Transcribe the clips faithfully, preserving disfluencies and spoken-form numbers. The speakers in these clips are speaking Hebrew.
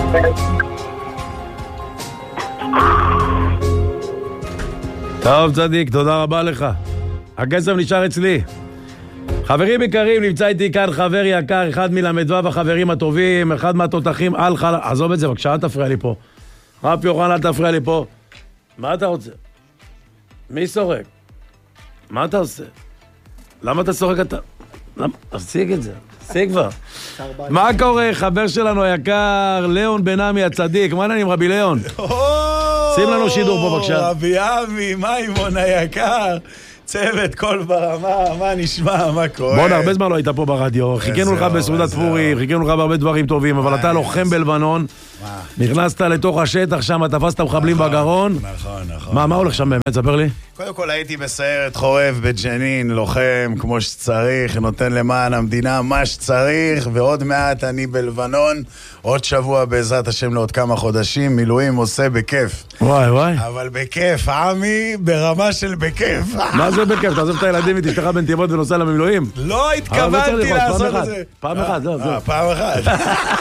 טוב צדיק, תודה רבה לך. הכסף נשאר אצלי. חברים יקרים, נמצא איתי כאן חבר יקר, אחד מלמדו החברים הטובים, אחד מהתותחים על חלל... עזוב את זה, בבקשה, אל תפריע לי פה. רב יוחנן, אל תפריע לי פה. מה אתה רוצה? מי שורק? מה אתה עושה? למה אתה שורק אתה? למה? תפסיק את זה. תפסיק כבר. מה קורה, חבר שלנו היקר, ליאון בן עמי הצדיק. מה נעים, רבי ליאון? שים לנו שידור פה, בבקשה. רבי עמי, מה אימון היקר? צוות כל ברמה, מה נשמע, מה קורה? בואו, הרבה זמן לא היית פה ברדיו, חיכינו לך בסעודת פורים, חיכינו לך בהרבה דברים טובים, אבל אתה לוחם בלבנון, נכנסת לתוך השטח שם, תפסת מחבלים בגרון. נכון, נכון. מה, מה הולך שם באמת? ספר לי. קודם כל הייתי בסיירת חורב בג'נין, לוחם כמו שצריך, נותן למען המדינה מה שצריך, ועוד מעט אני בלבנון, עוד שבוע בעזרת השם לעוד כמה חודשים, מילואים עושה בכיף. וואי וואי. אבל בכיף, עמי, ברמה של בכיף. מה זה בכיף? תעזוב את הילדים ותשתך בנתיבות ונוסע למילואים? לא התכוונתי לעשות את זה. פעם אחת, זהו, זהו. פעם אחת.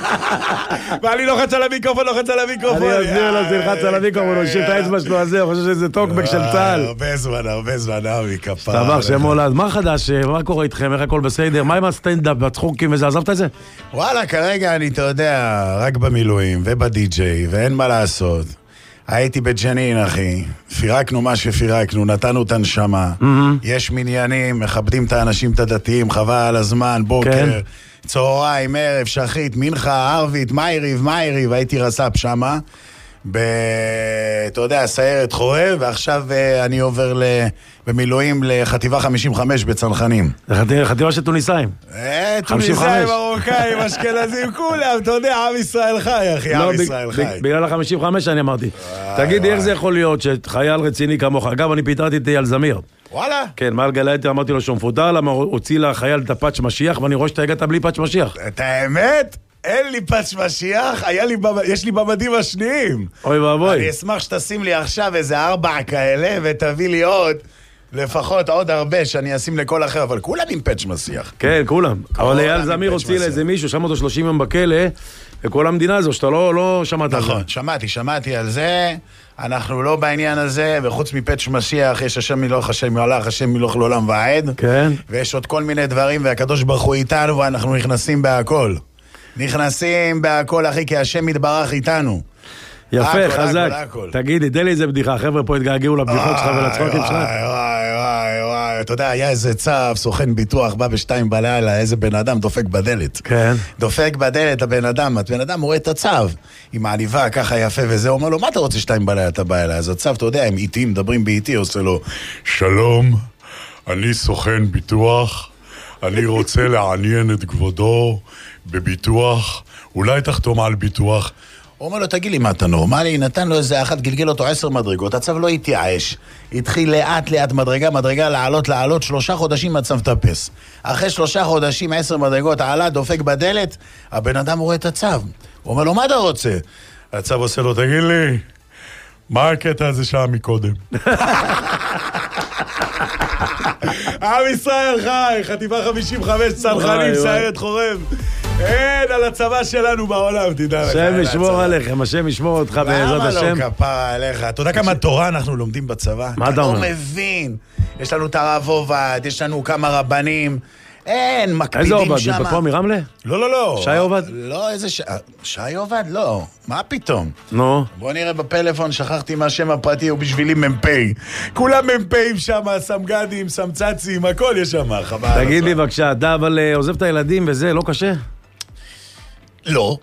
ואני לוחץ על המיקרופון, לוחץ על המיקרופון. אני אסביר לו, תלחץ על המיקרופון, הוא יושב את האצבע שלו הזה, הוא חושב שזה טוקבק של צה"ל. הרבה זמן, הרבה זמן, עמי, כפר. סבח, שמולד. מה חדש? מה קורה איתכם? איך הכל בסדר? מה עם הסטנדאפ, הצחוקים וזה? עזבת את זה? וואלה, כרגע אני, אתה יודע, רק במילואים ובדי-ג'יי, ואין מה לעשות. הייתי בג'נין, אחי. פירקנו מה שפירקנו, נתנו את הנשמה. יש מניינים, מכבדים את האנשים, את הדתיים, חבל על הזמן, בוקר, צהריים, ערב, שחית, מנחה, ערבית, מייריב, מייריב, הייתי רס"פ שמה. ב... אתה יודע, סיירת חורב, ועכשיו אני עובר ל... במילואים לחטיבה חמישים וחמש בצנחנים. חטיבה של טוניסאים. אה, טוניסאים, מרוקאים, אשכנזים, כולם, אתה יודע, עם ישראל חי, אחי, עם ישראל חי. בגלל ה-חמישים וחמש אני אמרתי. תגידי, איך זה יכול להיות שחייל רציני כמוך, אגב, אני פיתרתי את אייל זמיר. וואלה? כן, מעל גלייטר אמרתי לו שהוא מפוטר, למה הוציא לחייל את הפאץ' משיח, ואני רואה שאתה הגעת בלי פאץ' משיח. את האמת? אין לי פאץ' משיח, יש לי במדים השניים. אוי ואבוי. אני אשמח שתשים לי עכשיו איזה ארבע כאלה, ותביא לי עוד, לפחות עוד הרבה שאני אשים לכל אחר, אבל כולם עם פאץ' משיח. כן, כולם. אבל אייל זמיר הוציא לאיזה מישהו, שם אותו שלושים יום בכלא, וכל המדינה הזו, שאתה לא שמעת על זה. נכון, שמעתי, שמעתי על זה, אנחנו לא בעניין הזה, וחוץ מפאץ' משיח, יש השם מלוך, השם מלך, השם מלוך לעולם ועד. כן. ויש עוד כל מיני דברים, והקדוש ברוך הוא איתנו, ואנחנו נכנסים בהכל. נכנסים בהכל, אחי, כי השם מתברך איתנו. יפה, חזק. תגידי, תן לי איזה בדיחה, חבר'ה פה התגעגעו לבדיחות שלך ולצחוקים שלך. וואי, וואי, וואי, אתה יודע, היה איזה צו, סוכן ביטוח, בא בשתיים בלילה, איזה בן אדם דופק בדלת. כן. דופק בדלת הבן אדם, הבן אדם רואה את הצו, עם מעליבה ככה יפה וזה, אומר לו, מה אתה רוצה שתיים בלילה אתה בא אליי? אז הצו, אתה יודע, הם איטיים, מדברים באיטי, עושה לו, שלום, אני סוכן ביטוח, אני רוצה לעניין את כבודו בביטוח, אולי תחתום על ביטוח. הוא אומר לו, תגיד לי מה אתה נורמלי? נתן לו איזה אחת, גלגל אותו עשר מדרגות, הצו לא התייאש. התחיל לאט לאט מדרגה, מדרגה, לעלות, לעלות, שלושה חודשים הצו טפס. אחרי שלושה חודשים, עשר מדרגות, עלה, דופק בדלת, הבן אדם רואה את הצו. הוא אומר לו, מה אתה רוצה? הצו עושה לו, תגיד לי, מה הקטע הזה שעה מקודם? עם ישראל חי, חטיבה חמישים וחמש, צנחנים, סיירת חורב. אין על הצבא שלנו בעולם, תדע לך. השם ישמור עליכם, השם ישמור אותך בעזרת השם. למה לא כפרה עליך? אתה יודע כמה תורה אנחנו לומדים בצבא? מה אתה אומר? אתה לא מבין. יש לנו את הרב עובד, יש לנו כמה רבנים. אין, מקפידים שם. איזה עובד? בפה מרמלה? לא, לא, לא. שי עובד? לא, איזה ש... שי עובד? לא. מה פתאום? נו. בוא נראה בפלאפון, שכחתי מהשם הפרטי, הוא בשבילי ממפי. כולם ממפיים שם, סמגדים, סמצצים, הכל יש שם, חבל. תגיד לי בבקשה, אתה אבל עוזב את הילדים וזה, לא קשה? לא.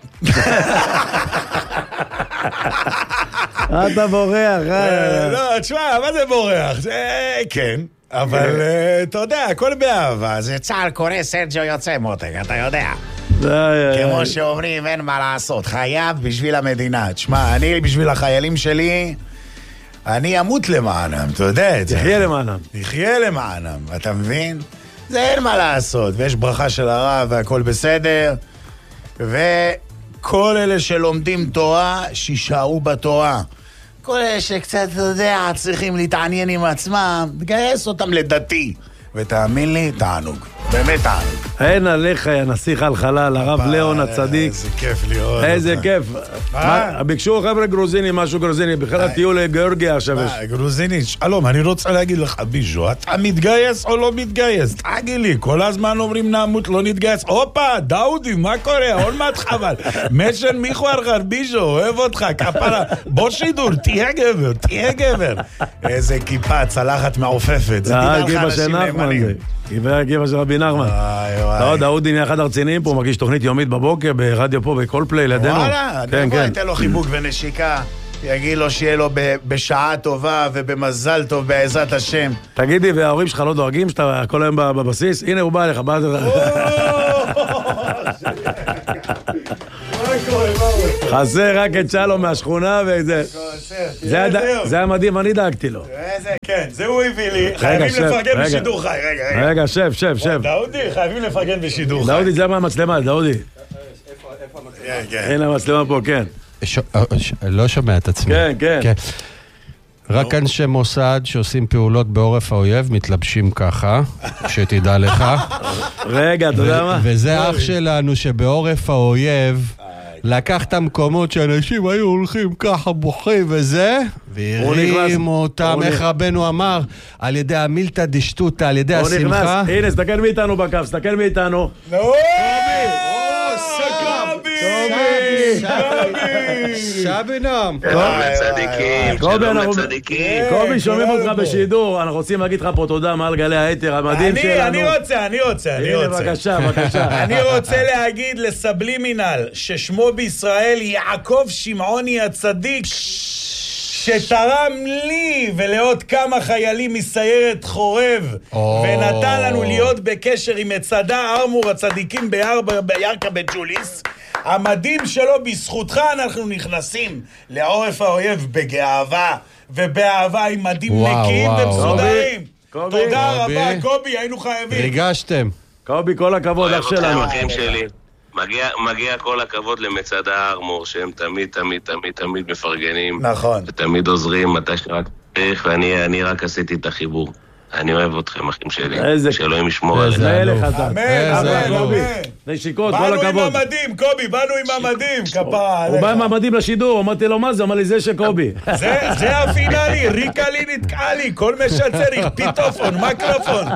אתה בורח, אה? לא, תשמע, מה זה בורח? זה כן, אבל אתה יודע, הכל באהבה. זה צהל קורא, סרג'ו יוצא מותק, אתה יודע. כמו שאומרים, אין מה לעשות, חייב בשביל המדינה. תשמע, אני בשביל החיילים שלי, אני אמות למענם, אתה יודע את זה. יחיה למענם. יחיה למענם, אתה מבין? זה אין מה לעשות, ויש ברכה של הרב והכל בסדר. וכל אלה שלומדים תורה, שישארו בתורה. כל אלה שקצת, אתה יודע, צריכים להתעניין עם עצמם, תגייס אותם לדתי. ותאמין לי, תענוג. באמת העם. אין עליך, יא נסיך על חלל, הרב ליאון הצדיק. איזה כיף לראות. איזה כיף. ביקשו חבר'ה גרוזינים, משהו גרוזיני, בכלל הטיול לגיאורגיה עכשיו יש. גרוזיני, שלום, אני רוצה להגיד לך, ביז'ו, אתה מתגייס או לא מתגייס? תגיד לי, כל הזמן אומרים נעמות, לא נתגייס. הופה, דאודי, מה קורה? עוד מעט חבל. משן מיכואר, ביז'ו, אוהב אותך, כפרה. בוא שידור, תהיה גבר, תהיה גבר. איזה כיפה, צלחת מעופפת. זה תדע לך אנשים נאמנים. גיבר גיבר של רבי נחמן. לא, דאודי נהיה אחד הרציניים פה, מגיש תוכנית יומית בבוקר, ברדיו פה, בכל פליי, לידינו. וואלה, אני אבוא, אתן לו חיבוק ונשיקה, יגיד לו שיהיה לו בשעה טובה ובמזל טוב בעזרת השם. תגידי, וההורים שלך לא דואגים שאתה כל היום בבסיס? הנה הוא בא אליך, בא אליך. חסר רק את שלום מהשכונה וזה. זה היה מדהים, אני דאגתי לו. כן, זה הוא הביא לי. חייבים לפרגן בשידור חי, רגע, רגע. רגע, שב, שב, שב. דאודי, חייבים לפרגן בשידור חי. דאודי, זה מהמצלמה, דאודי. הנה המצלמה פה, כן. לא שומע את עצמי. כן, כן. רק אנשי מוסד שעושים פעולות בעורף האויב מתלבשים ככה, שתדע לך. רגע, אתה יודע מה? וזה אח שלנו שבעורף האויב לקח את המקומות שאנשים היו הולכים ככה בוכים וזה, והרימו אותם, איך רבנו אמר, על ידי המילתא דשטותא, על ידי השמחה. הנה, סתכל מאיתנו בקו, סתכל מאיתנו. קובי! שבי נועם. צדיקים, שלום לצדיקים. קובי, שומעים אותך בשידור, אנחנו רוצים להגיד לך פה תודה מעל גלי היתר, המדהים שלנו. אני רוצה, אני רוצה, אני רוצה. בבקשה, בבקשה. אני רוצה להגיד לסבלימינל, ששמו בישראל יעקב שמעוני הצדיק, שתרם לי ולעוד כמה חיילים מסיירת חורב, ונתן לנו להיות בקשר עם מצדה ארמור הצדיקים בירכא בג'וליס. המדים שלו, בזכותך אנחנו נכנסים לעורף האויב בגאווה ובאהבה עם מדים נקיים ומסודרים. תודה רבה, קובי, היינו חייבים. ריגשתם. קובי, כל הכבוד, אח שלנו. אחים שלי. מגיע, מגיע כל הכבוד למצדה ארמור, שהם תמיד, תמיד, תמיד, תמיד מפרגנים. נכון. ותמיד עוזרים מתי שרק צריך, ואני אני רק עשיתי את החיבור. אני אוהב אתכם, אחים שלי. שאלוהים ישמור עליהם. מלך אתה. אמן, אמן, אמן. נשיקות, כל הכבוד. באנו עם המדים, קובי, באנו עם המדים, כפרה עליך. הוא בא עם המדים לשידור, אמרתי לו, מה זה? אמר לי, זה שקובי. זה הפינאלי, לי, ריקה לי נתקעה לי, כל משצר, פיטופון, מקרופון.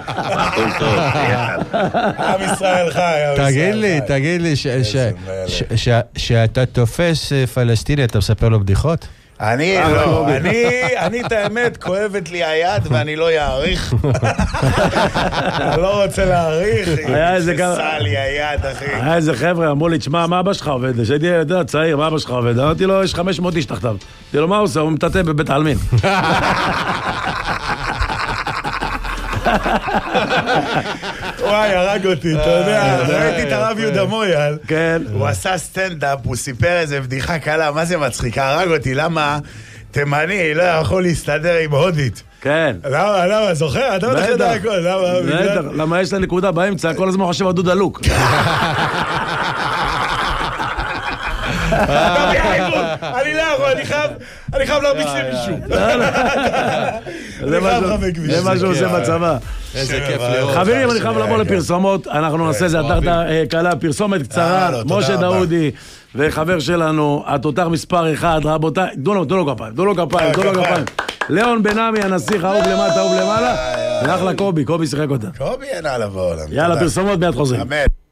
עם ישראל חי, עם ישראל חי. תגיד לי, תגיד לי, שאתה תופס פלסטיני, אתה מספר לו בדיחות? אני לא, אני, אני את האמת, כואבת לי היד ואני לא יעריך. אני לא רוצה להעריך, שסע לי היד, אחי. היה איזה חבר'ה, אמרו לי, תשמע, מה אבא שלך עובד? שהייתי יודע, צעיר, מה אבא שלך עובד? אמרתי לו, יש חמש מאות איש תחתיו. אמרתי לו, מה הוא עושה? הוא מטאטא בבית העלמין. וואי, הרג אותי, אתה יודע, ראיתי את הרב יהודה מויאל, הוא עשה סטנדאפ, הוא סיפר איזה בדיחה קלה, מה זה מצחיק, הרג אותי, למה תימני לא יכול להסתדר עם הודית? כן. למה, למה, זוכר? אתה בטח יודע הכל, למה? למה יש לה נקודה באמצע, כל הזמן חושב על דודה לוק. אני לא יכול, אני חייב להרביץ למישהו. זה מה שהוא עושה בצבא. איזה כיף לראות. חברים, אני חייב לבוא לפרסומות, אנחנו נעשה איזה אתר קלה, פרסומת קצרה, משה דאודי וחבר שלנו, התותח מספר אחד, רבותיי, תנו לו, תנו לו כפיים, תנו לו כפיים, תנו לו כפיים. ליאון בן-עמי, הנסיך, אהוב למטה, אהוב למעלה, ואחלה קובי, קובי שיחק אותה. קובי אין עליו בעולם. יאללה, פרסומות, מיד חוזרים. אמן.